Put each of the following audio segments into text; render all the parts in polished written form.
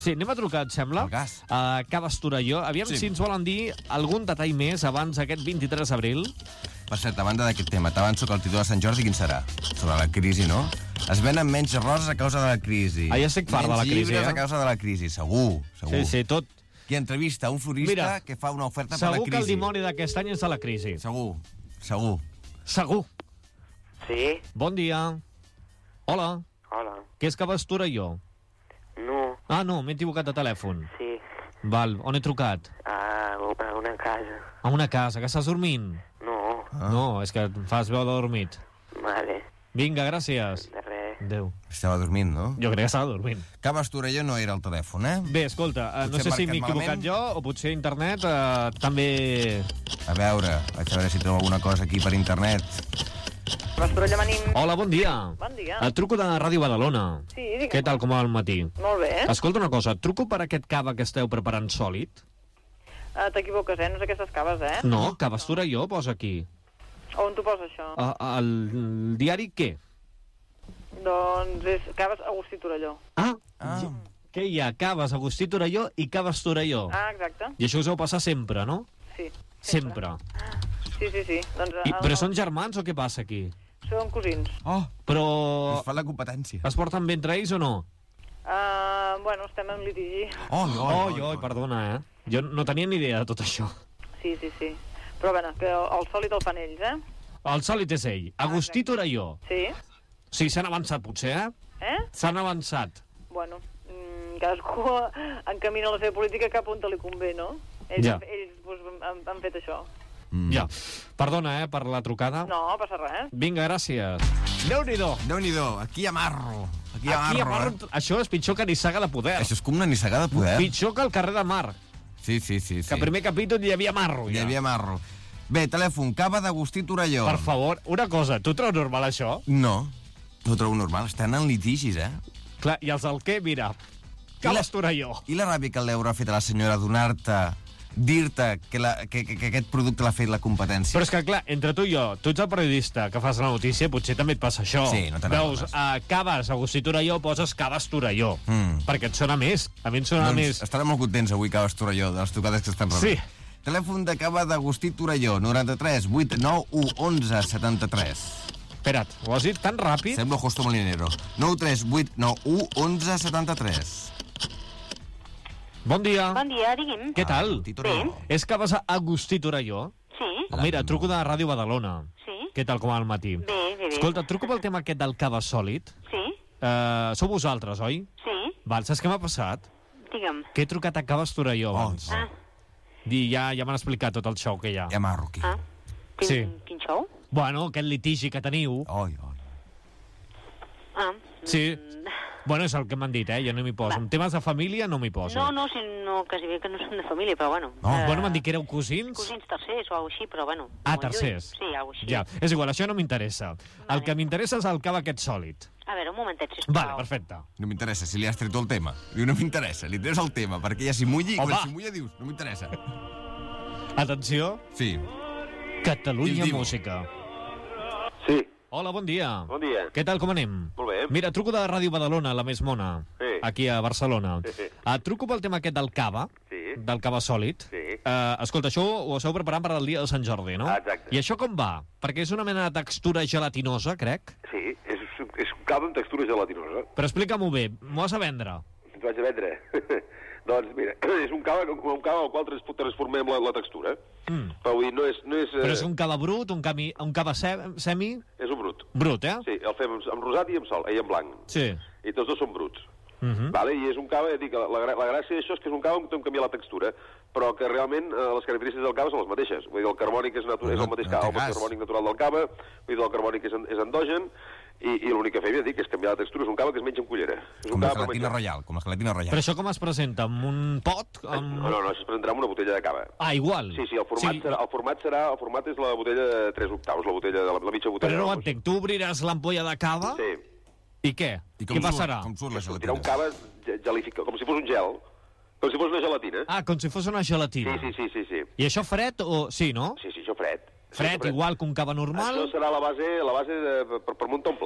Sí, anem a trucar, et sembla? El gas. A Caves Torelló. Aviam si ens volen dir algun detall més abans d'aquest 23 d'abril. Per cert, a banda d'aquest tema, t'avanço que el títol de Sant Jordi quin serà? Sobre la crisi, no? Es venen menys roses a causa de la crisi. Ja estic fart de la crisi, Menys llibres a causa de la crisi, segur. Sí, tot. Qui entrevista un florista Mira, que fa una oferta per la crisi. Segur que el dimoni d'aquest any és de la crisi. Segur. Segur. Sí? Bon dia. Hola. Hola. Què és Caves Torelló? No. Ah, no, m'he equivocat de telèfon. Sí. Val, on he trucat? A una casa. A una casa, que estàs dormint? No. No, és que em fas veu de dormit. Vale. Vinga, gràcies. De res. Adéu. Estava dormint, no? Jo crec que estava dormint. Caves Torelló no era el telèfon, eh? Bé, escolta, no Potser sé si m'he marcat equivocat malament. jo o potser internet també... A veure, vaig a veure si trobo alguna cosa aquí per internet. Caves Torelló Manim. Hola, bon dia. Bon dia. Et truco de Ràdio Badalona. Sí, digue'm. Què tal, com va el matí? Molt bé. Escolta una cosa, et truco per aquest cava que esteu preparant sòlid? T'equivoques, no és aquestes caves, No, Caves Torelló posa aquí. On t'ho posa, això? El diari què? Doncs és Caves Agustí Torelló. Ah. Què hi ha? Caves Agustí Torelló i Caves Torelló. Exacte. I això us heu passat sempre, no? Sí. Sempre. Sí. Doncs, Però són germans o què passa aquí? Són cosins. Oh, Però es fa la competència. es porten bé entre ells o no? Bueno, estem en litigi. Oi, perdona, Jo no tenia ni idea de tot això. Sí. Però, bueno, que el sòlid el fan ells, El sòlid és ell, Agustí Torelló. Sí. Sí, s'han avançat potser, S'han avançat. Bueno, cadascú encamina la seva política cap on li convé, no? Ells doncs, han fet això. Ja. Perdona, per la trucada. No, passa res. Vinga, gràcies. Déu-n'hi-do. Déu-n'hi-do, aquí amarro. Aquí amarro. Això és pitjor que nissaga de poder. Això és com una nissaga de poder. Pitjor que el carrer de Mar. Sí. Que al primer capítol hi havia marro, Hi havia marro. Bé, telèfon, cava d'Agustí Torelló. Per favor, una cosa, tu treus normal això? No ho trobo normal, estan en litigis, Clar, i els del què, mira, Caves Torelló. I la ràbia que l'haurà fet a la senyora donar-te, dir-te que aquest producte l'ha fet la competència. Però és que, clar, entre tu i jo, tu ets el periodista que fas la notícia, potser també et passa això. Sí, no te Veus, n'adones. a Caves, Agustí Torelló, poses Caves Torelló. Perquè et sona més. A mi em sona més... Estarem molt contents avui, Caves Torelló, de les trucades que estan rebent. Sí. Telèfon de cava d'Agustí Torelló, 93 891 11 73. Espera't, ho has dit tan ràpid? Sembla Justo Molinero. 93 891 11 73. Bon dia. Bon dia, digui'm. Què tal? Agustí Torelló. És Caves Agustí Torelló? Sí, Mira, truco de Ràdio Badalona. sí. Què tal, com va el matí? Bé. Escolta, truco pel tema aquest del cava sòlid. Sí, Sou vosaltres, oi? sí, Val, saps què m'ha passat? digue'm. Que he trucat a Caves Torelló abans. Ah, Ja m'han explicat tot el show que hi ha. Hi ha marro aquí. ah. Sí. Quin show? Bueno, aquest litigi que teniu. Oi. Ah. Sí. Bueno, és el que m'han dit, jo no m'hi poso. En temes de família no m'hi poso. No, sinó quasi bé que no som de família, però bueno. Bueno, m'han dit que éreu cosins. Cosins tercers o alguna així, però bueno. Ah, molt tercers. lluny. Sí, alguna així. Ja, és igual, això no m'interessa. El que m'interessa és el cava aquest sòlid. A veure, un momentet, sisplau. Vale, perfecte. No m'interessa, si li has tret el tema. Diu, no m'interessa, li treus el tema, perquè ja s'hi mulli, i Home. quan s'hi mulla dius, no m'interessa. Atenció, Sí. Catalunya Diu. Música. Sí. Hola, bon dia. Bon dia. Què tal, com anem? Molt bé. Mira, truco de Ràdio Badalona, la més mona, Sí. aquí a Barcelona. Sí. Truco pel tema aquest del cava, Sí. del cava sòlid. Sí. Escolta, això ho esteu preparant per al dia de Sant Jordi, no? Exacte. I això com va? Perquè és una mena de textura gelatinosa, crec. Sí, és un cava amb textura gelatinosa. Però explica-m'ho bé, m'ho has a vendre. Ens vaig a vendre. Doncs mira, és un cava al qual transformem la textura. Però vull dir, no és Però és un cava brut, un cava semi... és un brut. Brut, Sí, el fem amb rosat i amb sol, i amb blanc. Sí. I tots dos són bruts. Vale? I és un cava, dic, la gràcia d'això és que és un cava on hem canviat la textura, però que realment les característiques del cava són les mateixes. Vull dir, el carbònic és el mateix el carbònic natural del cava, vull dir, el carbònic és endogen, i l'únic que fem, ja dic, és canviar la textura. És un cava que es menja amb cullera. És un Com la cava per gelatina menjar. royal, com la gelatina royal. Però això com es presenta? Amb un pot? Amb... No, això es presentarà amb una botella de cava. Ah, igual. Sí, el format és la botella de 3 octaus, la mitja botella. Però no ho entenc. Tu obriràs l'ampolla de cava Sí. i què? I Què passarà? Com surt la Sortirà un gelatina? cava gelificat, com si fos un gel, com si fos una gelatina. Ah, com si fos una gelatina. Sí. I això fred o... Sí, no? Sí, això fred. Fred, igual que un cava normal? Això serà la base per muntar un plat.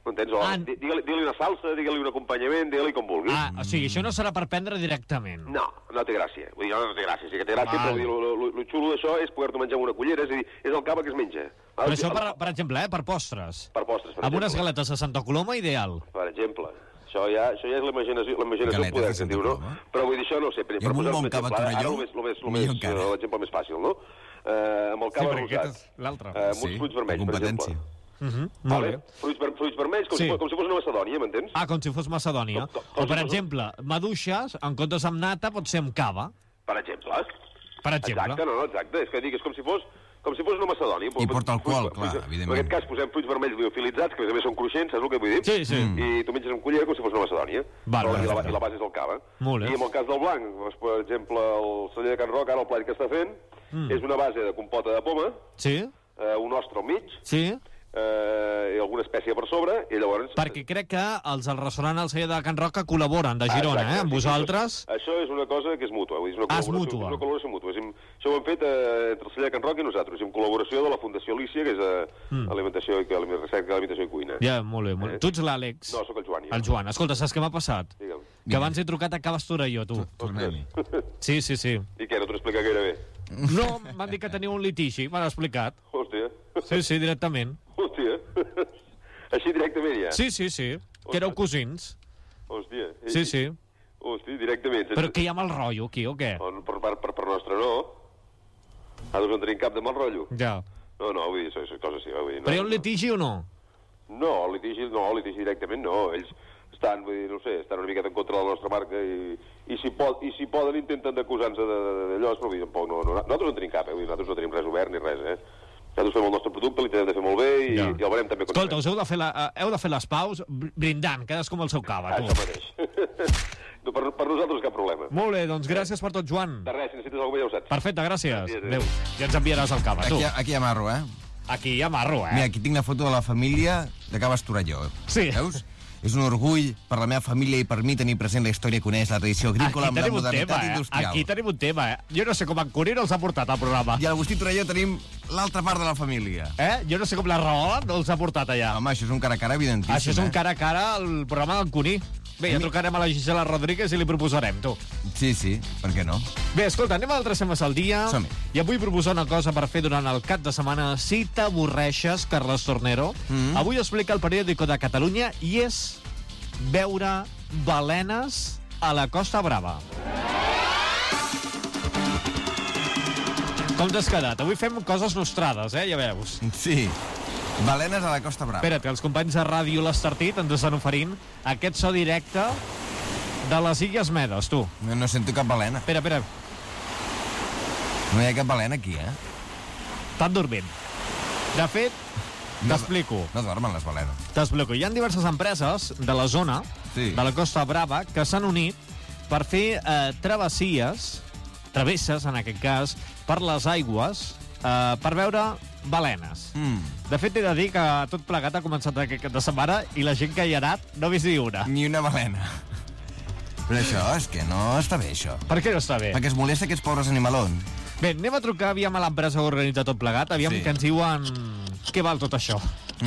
M'entens? Digue-li una salsa, digue-li un acompanyament, digue-li com vulgui. O sigui, això no serà per prendre directament. No té gràcia. Vull dir, no té gràcia. Sí que té gràcia, però el xulo d'això és poder-t'ho menjar amb una cullera, és a dir, és el cava que es menja. Però això, per exemple, per postres. Per postres, per exemple. Amb unes galetes de Santa Coloma, ideal. Per exemple. Això ja és l'imaginació al poder, que diu, no? Però vull dir, això no sé. I amb un bon cava Torelló, l'exemple més fàcil, no? Amb el cava rosat. L'altre. Amb uns fruits vermells, per exemple. Molt bé. Fruits vermells, com si fos una macedònia, m'entens? Com si fos macedònia. O, per exemple, maduixes, en comptes amb nata, pot ser amb cava. Per exemple. Exacte, És que dic, és com si fos una macedònia. I porta alcohol, clar, evidentment. En aquest cas posem fruits vermells liofilitzats, que a més són cruixents, saps el que vull dir? Sí. I tu menges amb cullera com si fos una macedònia. I la base és el cava. I en el cas del blanc, per exemple, el celler de Can Roc, ara el plat que està fent, és una base de compota de poma, un ostre al mig, i alguna espècie per sobre, i llavors... Perquè crec que els del restaurant El Celler de Can Roca col·laboren, de Girona, amb vosaltres. Això és una cosa que és mútua. És mútua. És una col·laboració mútua. Això ho hem fet entre el Celler de Can Roca i nosaltres, en col·laboració de la Fundació Alícia, que és Alimentació i Cuina. Ja, molt bé. Tu ets l'Àlex? No, sóc el Joan. El Joan. Escolta, saps què m'ha passat? Digue'm. Que abans he trucat a Caves Torelló, tu. Tornem-hi. Sí. I què, no t'ho explica gaire bé? No, m'han dit que teniu un litigi, m'han explicat. Hòstia. Sí, directament. Hòstia. Així directament, ja? Sí. Que éreu cosins. Hòstia. Sí. Hòstia, directament. Però que hi ha mal rotllo, aquí, o què? Per nostre no. Nosaltres no tenim cap de mal rotllo. Ja. No, vull dir, això és cosa sí. Però hi ha un litigi o no? No, litigi directament no. Ells estan, vull dir, no sé, estan una miqueta en contra de la nostra marca i si poden intenten d'acusar-nos d'allò, però vull dir, tampoc no. Nosaltres no tenim cap, vull dir, nosaltres no tenim res obert ni res, Nosaltres fem el nostre producte, l'intentem de fer molt bé i el veurem també... Escolta, us heu de fer les paus brindant, cadascú amb el seu cava, tu. Això mateix. Per nosaltres cap problema. Molt bé, doncs gràcies per tot, Joan. De res, si necessites alguna cosa ja ho saps. Perfecte, gràcies. Adéu. Ja ens enviaràs el cava, tu. Aquí hi ha marro, Aquí hi ha marro, Mira, aquí tinc una foto de la família de Caves Torelló. Sí. Veus? És un orgull per la meva família i per mi tenir present la història que coneix la tradició agrícola amb la modernitat industrial. Aquí tenim un tema, Jo no sé com en Cuní no els ha portat al programa. I a l'Agustí Torelló tenim l'altra part de la família. Jo no sé com la Rahola no els ha portat allà. Home, això és un cara a cara evidentíssim. Això és un cara a cara al programa d'en Cuní. Bé, ja trucarem a la Gisela Rodríguez i li proposarem, tu. Sí, per què no? Bé, escolta, anem a altres temes al dia. Som-hi. I avui proposar una cosa per fer durant el cap de setmana. Si t'avorreixes, Carles Tornero, avui explica el periòdico de Catalunya i és veure balenes a la Costa Brava. Com t'has quedat? Avui fem coses nostrades, ja veus. Sí. Balenes a la Costa Brava. Espera't, que els companys de Ràdio L'Estartit ens estan oferint aquest so directe de les Illes Medes, tu. No sento cap balena. Espera. No hi ha cap balena aquí, Estan dormint. De fet, t'explico. No dormen les balenes. T'explico. Hi ha diverses empreses de la zona, de la Costa Brava, que s'han unit per fer travesses, en aquest cas, per les aigües, per veure balenes. De fet, he de dir que tot plegat ha començat aquest cap de setmana i la gent que hi ha anat no ha vist ni una. Ni una balena. Però això, és que no està bé, això. Per què no està bé? Perquè es molesta aquests pobres animalons. Bé, anem a trucar aviam a l'empresa que organitza tot plegat, aviam que ens diuen què val tot això.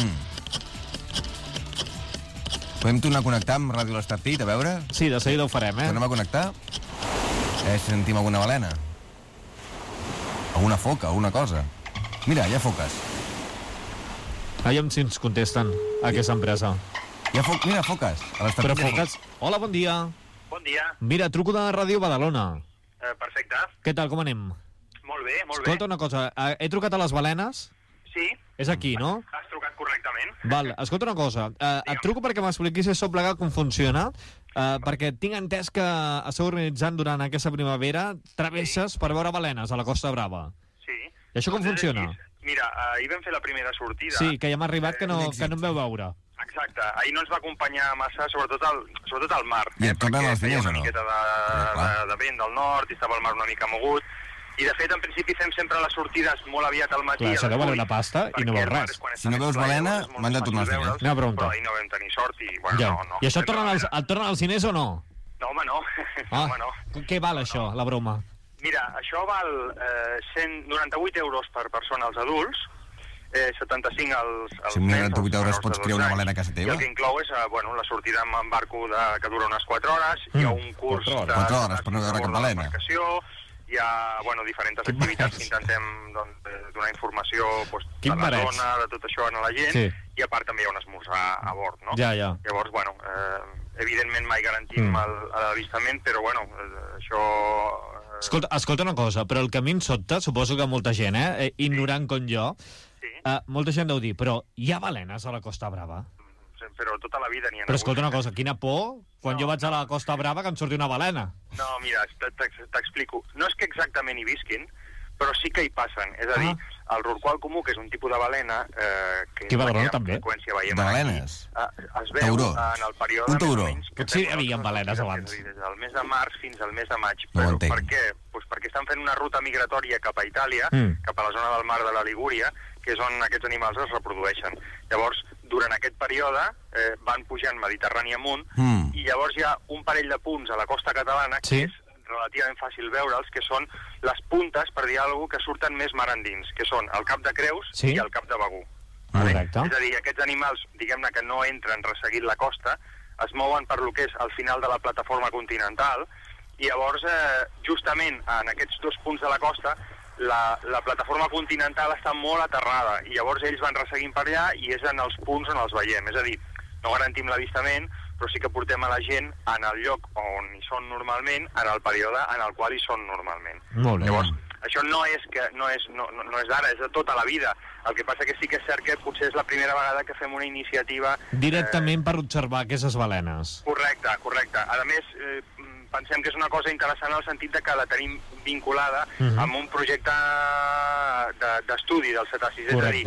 Podem tornar a connectar amb Ràdio L'Estartit, a veure? Sí, de seguida ho farem, Tornem a connectar? Si sentim alguna balena. Alguna foca, alguna cosa. Mira, hi ha foques. Aviam si ens contesten a aquesta empresa. Mira, foques. Però foques... Hola, bon dia. Bon dia. Mira, truco de Ràdio Badalona. Perfecte. Què tal, com anem? Molt bé. Escolta una cosa, he trucat a les balenes? Sí. És aquí, no? Has trucat correctament. Val, escolta una cosa, et truco perquè m'expliquis això plegat com funciona, perquè tinc entès que esteu organitzant durant aquesta primavera travesses per veure balenes a la Costa Brava. Sí. I això com funciona? Mira, ahir vam fer la primera sortida. Sí, que ja m'ha arribat que no em veu veure. Exacte. Ahir no ens va acompanyar massa, sobretot al mar. I et tornen els diners o no? Una miqueta de vent del nord, i estava el mar una mica mogut. I, de fet, en principi fem sempre les sortides molt aviat al matí. Clar, això deu valer una pasta i no veus res. Si no veus balena, m'han de tornar els diners. Anem a preguntar. Però ahir no vam tenir sort i, bueno, no. I això et tornen els diners o no? No, home, no. Home, no. Què val això, la broma? Mira, això val 198 euros per persona als adults, 75 als Si amb 98 euros pots crear una balena a casa teva. I el que inclou és la sortida amb barco que dura unes 4 hores, hi ha un curs 4 hores per no veure cap balena. Hi ha diferents activitats que intentem donar informació de la zona, de tot això a la gent, i a part també hi ha un esmorzar a bord, no? Llavors, evidentment mai garantim l'avistament, però això... Escolta una cosa, però el que a mi em sobta, suposo que molta gent, ignorant com jo, molta gent deu dir, però hi ha balenes a la Costa Brava? Però tota la vida n'hi ha... Però escolta una cosa, quina por quan jo vaig a la Costa Brava que em surti una balena. No, mira, t'explico. No és que exactament hi visquin, però sí que hi passen. És a dir, el rorqual comú, que és un tipus de balena... Aquí a Badalona també? De balenes? Es veu en el període... Un tauró. Potser hi havia balenes abans. Des del mes de març fins al mes de maig. No ho entenc. Per què? Perquè estan fent una ruta migratòria cap a Itàlia, cap a la zona del mar de la Ligúria, que és on aquests animals es reprodueixen. Llavors, durant aquest període van pujant Mediterrani amunt i llavors hi ha un parell de punts a la costa catalana que és relativament fàcil veure'ls, que són les puntes, per dir alguna cosa, que surten més mar endins, que són el Cap de Creus i el Cap de Begur. Correcte. És a dir, aquests animals, diguem-ne que no entren resseguint la costa, es mouen per lo que és al final de la plataforma continental, i llavors, justament en aquests dos punts de la costa, la plataforma continental està molt aterrada i llavors ells van resseguint per allà i és en els punts on els veiem. És a dir, no garantim l'avistament, però sí que portem a la gent en el lloc on hi són normalment, en el període en el qual hi són normalment. Molt bé. Llavors, això no és d'ara, és de tota la vida. El que passa que sí que és cert que potser és la primera vegada que fem una iniciativa... Directament per observar aquestes balenes. Correcte. A més, pensem que és una cosa interessant en el sentit de que la tenim vinculada amb un projecte d'estudi dels cetacis. És a dir,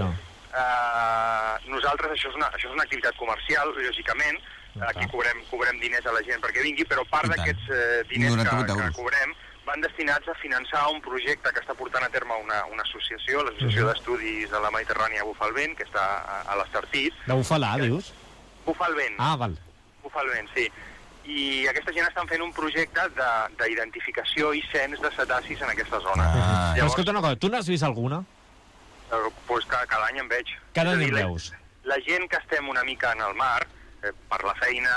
nosaltres, això és una activitat comercial, lògicament, aquí cobrem diners a la gent perquè vingui, però part d'aquests diners que cobrem van destinats a finançar un projecte que està portant a terme una associació, l'Associació d'Estudis de la Mediterrània Bufar el Vent, que està a l'Estartit. De bufar, dius? Bufar el Vent. Ah, val. Bufar el Vent, sí. I aquesta gent estan fent un projecte d'identificació i cens de cetacis en aquesta zona. Però escolta una cosa, tu n'has vist alguna? Doncs cada any en veig. Cada any en veus? La gent que estem una mica en el mar, per la feina,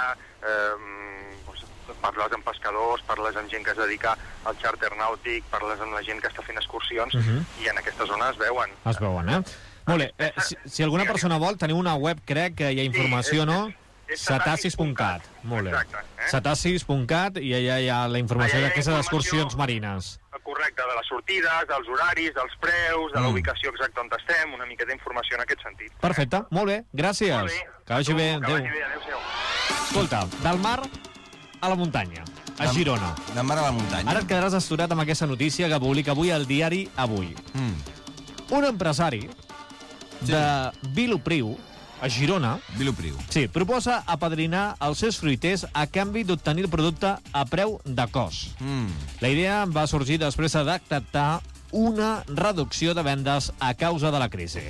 parles amb pescadors, parles amb gent que es dedica al xàrter nàutic, parles amb la gent que està fent excursions, i en aquesta zona es veuen. Es veuen, Molt bé, si alguna persona vol, teniu una web, crec que hi ha informació, no? Cetacis.cat. Molt bé. Cetacis.cat, i allà hi ha la informació d'aquestes excursions marines. Correcte, de les sortides, dels horaris, dels preus, de la ubicació exacta on estem, una mica d'informació en aquest sentit. Perfecte, molt bé, gràcies. Molt bé. Que vagi bé, adéu. Escolta, del mar a la muntanya, a Girona. Del mar a la muntanya. Ara et quedaràs astorat amb aquesta notícia que publica avui el diari Avui. Un empresari de Vilopriu, a Girona, proposa apadrinar els seus fruiters a canvi d'obtenir el producte a preu de cost. La idea va sorgir després de detectar una reducció de vendes a causa de la crisi.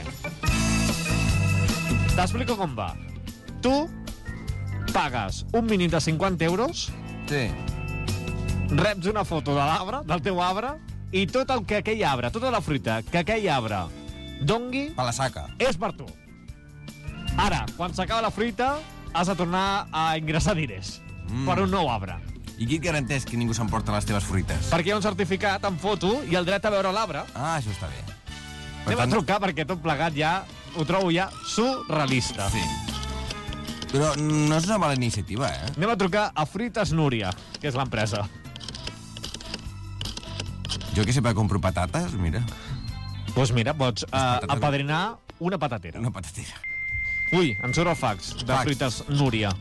T'explico com va. Tu pagues un mínim de 50 euros, reps una foto de l'arbre, del teu arbre, i tot el que aquell arbre, tota la fruita que aquell arbre dongui, a la saca, és per tu. Ara, quan s'acaba la fruita, has de tornar a ingressar diners per un nou arbre. I qui et garanteix que ningú s'emporta les teves fruites? Perquè hi ha un certificat amb foto i el dret a veure l'arbre. Ah, això està bé. Anem a trucar perquè tot plegat ja ho trobo ja surrealista. Sí. Però no és una mala iniciativa, Anem a trucar a Fruites Núria, que és l'empresa. Jo que sempre compro patates, mira. Doncs mira, pots apadrinar una patatera. Una patatera. Ui, em surt el fax de Fruites Núria.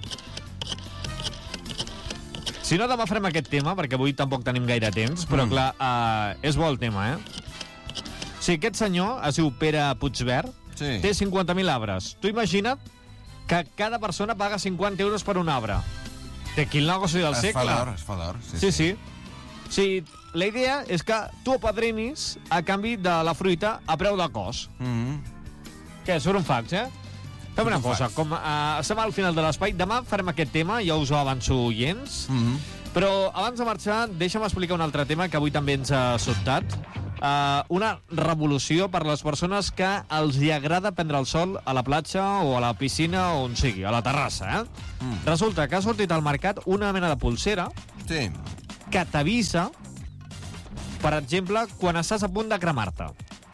Si no, demà farem aquest tema, perquè avui tampoc tenim gaire temps, però clar, és bo el tema, Sí, aquest senyor, es diu Pere Puigverd, té 50.000 arbres. Tu imagina't que cada persona paga 50 euros per un arbre. Té aquí el negoci del segle. Es fa d'or. Sí. Sí, la idea és que tu apadrinis a canvi de la fruita a preu de cost. Què, surt un fax, Fem una cosa, com estem al final de l'espai, demà farem aquest tema, ja us ho avanço, oients, però abans de marxar, deixa'm explicar un altre tema que avui també ens ha sobtat. una revolució per les persones que els hi agrada prendre el sol a la platja o a la piscina o on sigui, a la terrassa, Resulta que ha sortit al mercat una mena de pulsera que t'avisa, per exemple, quan estàs a punt de cremar-te.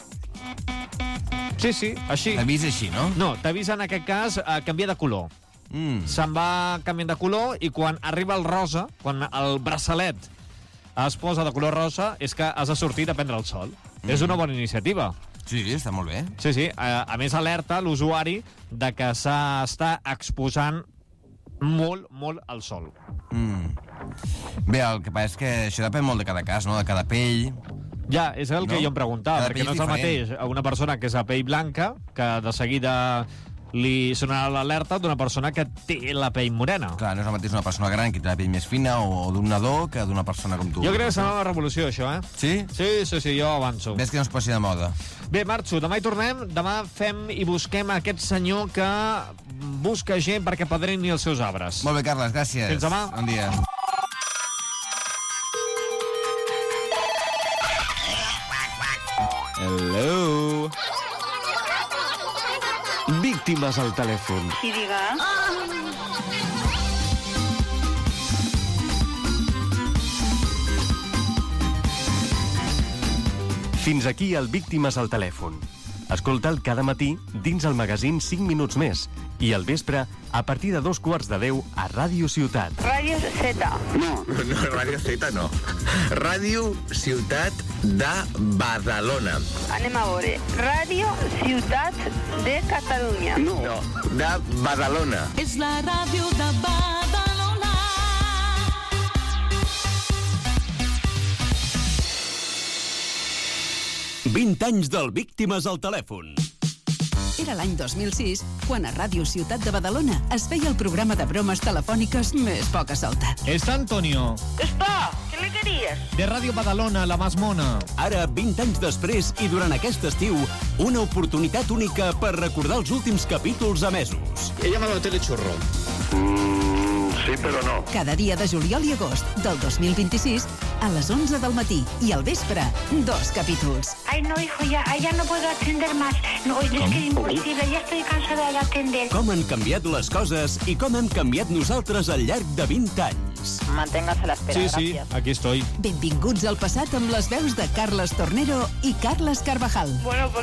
Sí, així. T'avisa així, no? No, t'avisa en aquest cas canviar de color. Se'n va canviant de color i quan arriba el rosa, quan el braçalet es posa de color rosa, és que has de sortir a prendre el sol. És una bona iniciativa. Sí, està molt bé. Sí. A més, alerta l'usuari de que s'està exposant molt al sol. Bé, el que passa és que això depèn molt de cada cas, no? De cada pell. Ja, és el que jo em preguntava, perquè no és el mateix una persona que és a pell blanca, que de seguida li sonarà l'alerta d'una persona que té la pell morena. Clar, no és el mateix una persona gran que té la pell més fina o d'un nadó que d'una persona com tu. Jo crec que serà una revolució, això, Sí? Sí, jo avanço. Ves que no es passi de moda. Bé, marxo, demà hi tornem. Demà fem i busquem aquest senyor que busca gent perquè padrini els seus arbres. Molt bé, Carles, gràcies. Fins demà. Bon dia. Hello. Víctimes al telèfon. Sí, diga. Fins aquí el Víctimes al telèfon. Escolta'l cada matí dins el magazín 5 minuts més i al vespre a partir de 9:15 a Ràdio Ciutat. Ràdio Z. No, Ràdio Z no. Ràdio Ciutat de Badalona. Anem a veure. Ràdio Ciutat de Catalunya. No, de Badalona. És la ràdio de Badalona. «20 anys del Víctimes al telèfon». Era l'any 2006, quan a Ràdio Ciutat de Badalona es feia el programa de bromes telefòniques més poca solta. Está Antonio. Està, què li queries? De Ràdio Badalona, la más mona. Ara, 20 anys després i durant aquest estiu, una oportunitat única per recordar els últims capítols emesos. He llamado a Telechurro. Sí, però no. Cada dia de juliol i agost del 2026, a les 11 del matí i al vespre, 2 capítols. Ay, no, hijo, ya no puedo atender más. No, es que es imposible, ya estoy cansada de atender. Com han canviat les coses i com hem canviat nosaltres al llarg de 20 anys. Manténgase a l'espera, Sí, aquí estoy. Benvinguts al passat amb les veus de Carles Tornero i Carles Carvajal. Bueno,